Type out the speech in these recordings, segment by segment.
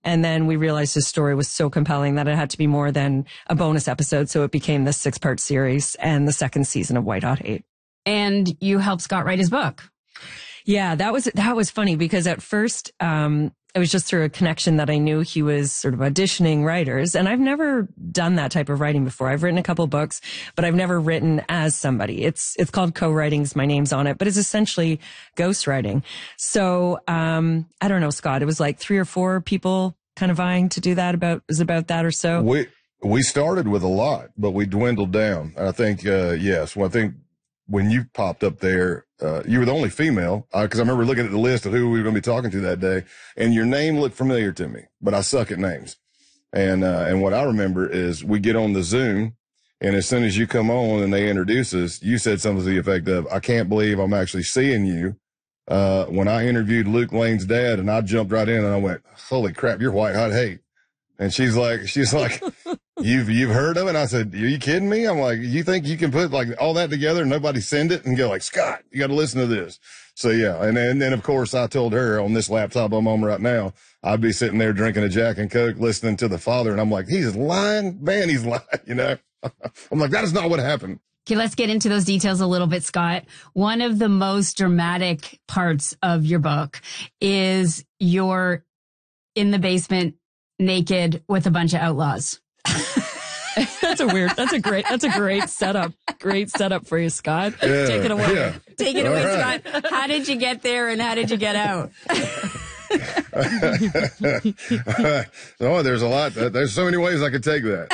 And then we realized his story was so compelling that it had to be more than a bonus episode. So it became this 6-part series and the second season of White Hot Hate. And you helped Scott write his book. Yeah, that was funny because at first, it was just through a connection that I knew he was sort of auditioning writers. And I've never done that type of writing before. I've written a couple books, but I've never written as somebody. It's called co-writing. My name's on it, but it's essentially ghostwriting. So, I don't know, Scott, it was like 3 or 4 people kind of vying to do that about that or so. We started with a lot, but we dwindled down. I think, yes. Well, I think when you popped up there, you were the only female, because I remember looking at the list of who we were going to be talking to that day, and your name looked familiar to me, but I suck at names. And what I remember is we get on the Zoom, and as soon as you come on and they introduce us, you said something to the effect of, "I can't believe I'm actually seeing you." When I interviewed Luke Lane's dad, and I jumped right in and I went, "Holy crap, you're White Hot Hate." And she's like, you've heard of it? And I said, "Are you kidding me?" I'm like, "You think you can put like all that together and nobody send it?" And go like, "Scott, you got to listen to this." So yeah. And then of course I told her on this laptop I'm on right now, I'd be sitting there drinking a Jack and Coke, listening to the father. And I'm like, he's lying, man. He's lying. You know, I'm like, that is not what happened. Okay, let's get into those details a little bit, Scott. One of the most dramatic parts of your book is you're in the basement naked with a bunch of outlaws. That's a great setup. Great setup for you, Scott. Yeah, Take it away. Yeah. Take it away, Right. Scott. How did you get there and how did you get out? Oh, there's a lot. There's so many ways I could take that.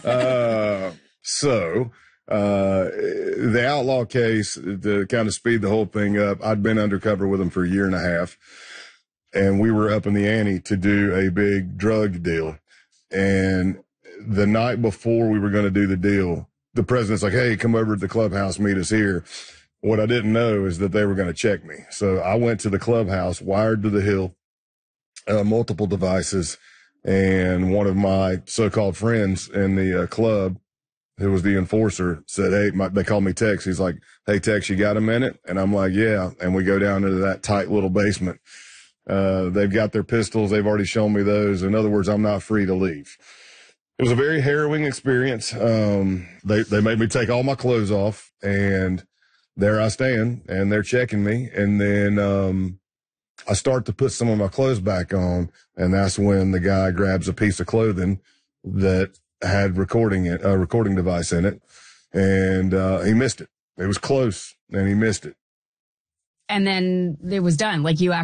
The outlaw case, to kind of speed the whole thing up, I'd been undercover with them for a year and a half, and we were up in the ante to do a big drug deal. And the night before we were going to do the deal, the president's like, "Hey, come over to the clubhouse, meet us here." What I didn't know is that they were going to check me. So I went to the clubhouse, wired to the hill, multiple devices, and one of my so-called friends in the club, who was the enforcer, said, "Hey," they called me Tex. He's like, "Hey, Tex, you got a minute?" And I'm like, "Yeah." And we go down into that tight little basement. They've got their pistols. They've already shown me those. In other words, I'm not free to leave. It was a very harrowing experience. They made me take all my clothes off, and there I stand, and they're checking me. And then I start to put some of my clothes back on, and that's when the guy grabs a piece of clothing that had a recording device in it, and he missed it. It was close, and he missed it. And then it was done. Like you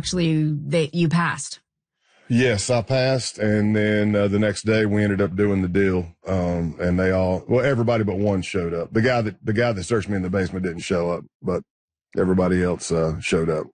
passed. Yes, I passed, and then the next day we ended up doing the deal. And everybody but one showed up. The guy that searched me in the basement didn't show up, but everybody else showed up.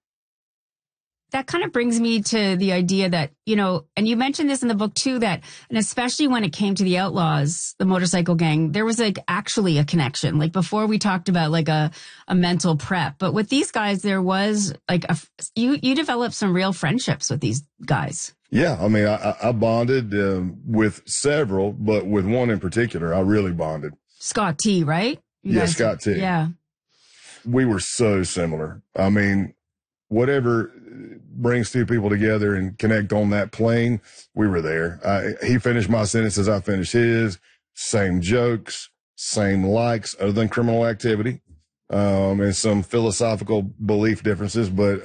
That kind of brings me to the idea that, and you mentioned this in the book too, that, and especially when it came to the Outlaws, the motorcycle gang, there was like actually a connection. Like before we talked about like a mental prep, but with these guys, there was like you developed some real friendships with these guys. Yeah. I mean, I bonded with several, but with one in particular, I really bonded. Scott T, right? Scott T. Yeah. We were so similar. I mean, whatever brings two people together and connect on that plane, we were there. He finished my sentences, I finished his. Same jokes, same likes, other than criminal activity, and some philosophical belief differences. But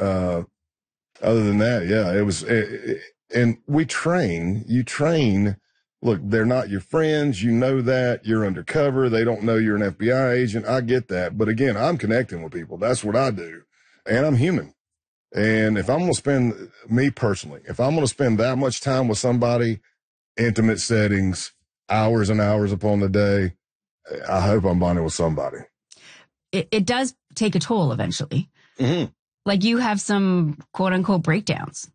other than that, yeah, it was. And you train. Look, they're not your friends. You know that. You're undercover. They don't know you're an FBI agent. I get that. But again, I'm connecting with people. That's what I do. And I'm human. And if I'm going to spend, me personally, if I'm going to spend that much time with somebody, intimate settings, hours and hours upon the day, I hope I'm bonding with somebody. It does take a toll eventually. Mm-hmm. Like you have some quote unquote breakdowns.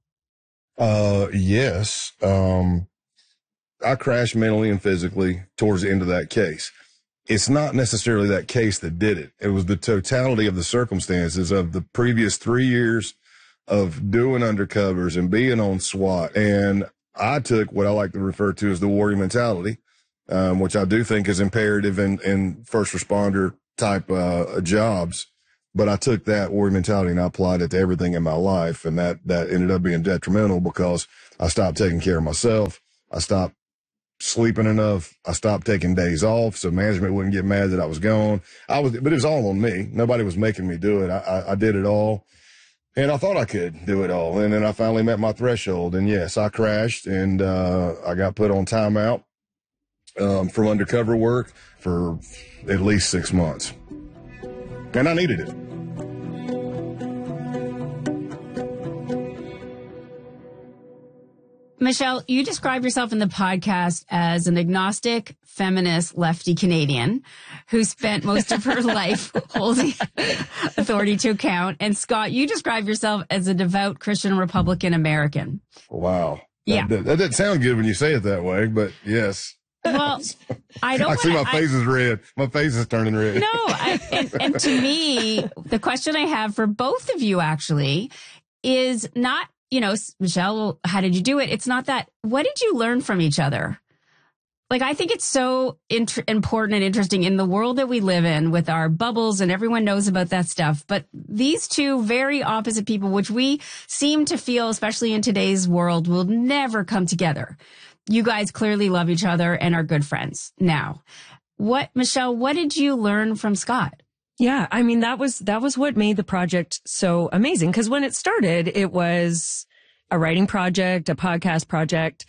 Yes. I crashed mentally and physically towards the end of that case. It's not necessarily that case that did it. It was the totality of the circumstances of the previous 3 years of doing undercovers and being on SWAT. And I took what I like to refer to as the warrior mentality, which I do think is imperative in first responder type jobs. But I took that warrior mentality and I applied it to everything in my life. And that ended up being detrimental because I stopped taking care of myself. I stopped sleeping enough. I stopped taking days off so management wouldn't get mad that I was gone. But it was all on me. Nobody was making me do it. I did it all. And I thought I could do it all. And then I finally met my threshold. And yes, I crashed and I got put on timeout from undercover work for at least 6 months. And I needed it. Michelle, you describe yourself in the podcast as an agnostic, feminist, lefty Canadian who spent most of her life holding authority to account. And Scott, you describe yourself as a devout Christian Republican American. Wow. Yeah. That doesn't sound good when you say it that way, but yes. Well, I see my face is red. My face is turning red. No, and to me, the question I have for both of you actually is not, Michelle, how did you do it? It's not that. What did you learn from each other? Like, I think it's so important and interesting in the world that we live in with our bubbles and everyone knows about that stuff. But these two very opposite people, which we seem to feel, especially in today's world, will never come together. You guys clearly love each other and are good friends now. Michelle, what did you learn from Scott? Yeah, I mean, that was what made the project so amazing. Because when it started, it was a writing project, a podcast project.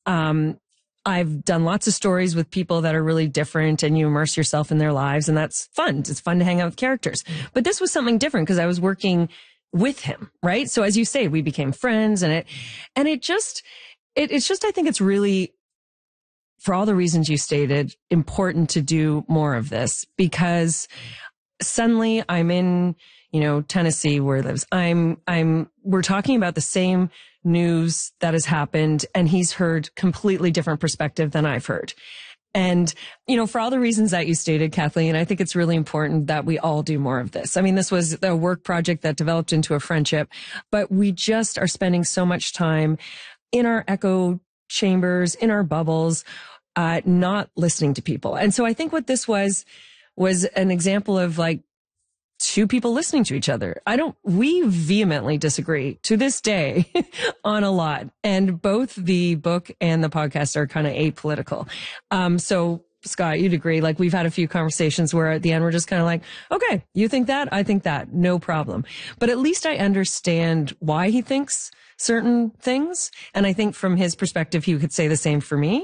I've done lots of stories with people that are really different and you immerse yourself in their lives and that's fun. It's fun to hang out with characters. But this was something different because I was working with him, right? So as you say, we became friends it's just, I think it's really, for all the reasons you stated, important to do more of this because suddenly I'm in, Tennessee where he lives. We're talking about the same news that has happened and he's heard completely different perspective than I've heard. And, for all the reasons that you stated, Kathleen, I think it's really important that we all do more of this. I mean, this was a work project that developed into a friendship, but we just are spending so much time in our echo chambers, in our bubbles, not listening to people. And so I think what this was an example of like two people listening to each other. We vehemently disagree to this day on a lot. And both the book and the podcast are kind of apolitical. So Scott, you'd agree, like we've had a few conversations where at the end we're just kind of like, okay, you think that, I think that, no problem. But at least I understand why he thinks certain things. And I think from his perspective, he could say the same for me.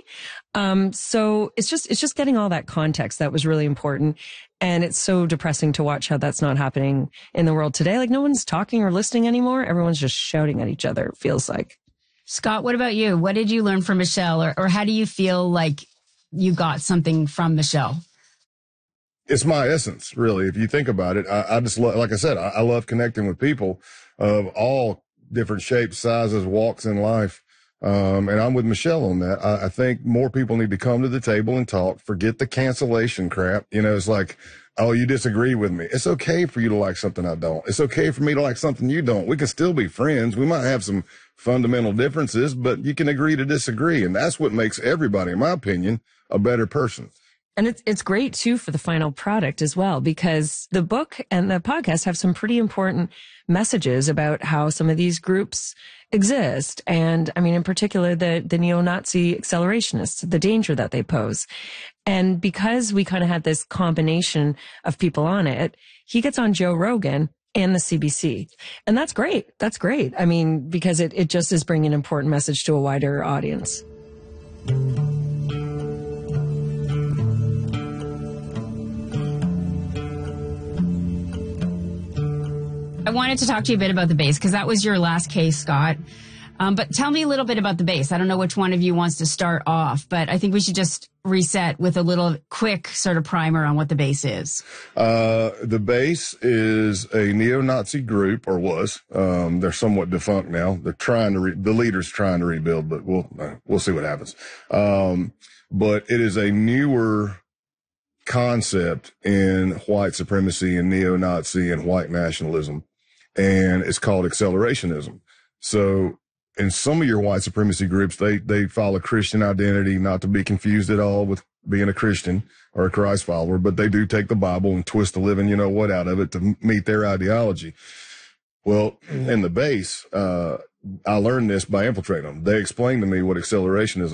So it's just getting all that context that was really important. And it's so depressing to watch how that's not happening in the world today. Like no one's talking or listening anymore. Everyone's just shouting at each other, it feels like. Scott, what about you? What did you learn from Michelle or how do you feel like you got something from Michelle? It's my essence, really. If you think about it, I just like I said, I love connecting with people of all different shapes, sizes, walks in life. And I'm with Michelle on that. I think more people need to come to the table and talk, forget the cancellation crap. It's like, oh, you disagree with me. It's okay for you to like something I don't. It's okay for me to like something you don't. We can still be friends. We might have some fundamental differences, but you can agree to disagree. And that's what makes everybody, in my opinion, a better person. And it's great too for the final product as well, because the book and the podcast have some pretty important messages about how some of these groups exist. And I mean, in particular, the neo-Nazi accelerationists, the danger that they pose. And because we kind of had this combination of people on it, he gets on Joe Rogan and the CBC. And that's great. That's great. I mean, because it just is bringing an important message to a wider audience. I wanted to talk to you a bit about the base because that was your last case, Scott. But tell me a little bit about the base. I don't know which one of you wants to start off, but I think we should just reset with a little quick sort of primer on what the base is. The base is a neo-Nazi group, or was. They're somewhat defunct now. They're trying to the leader's trying to rebuild, but we'll see what happens. But it is a newer concept in white supremacy and neo-Nazi and white nationalism. And it's called accelerationism. So in some of your white supremacy groups, they follow Christian identity, not to be confused at all with being a Christian or a Christ follower, but they do take the Bible and twist the living, out of it to meet their ideology. Well, in the base, I learned this by infiltrating them. They explained to me what acceleration is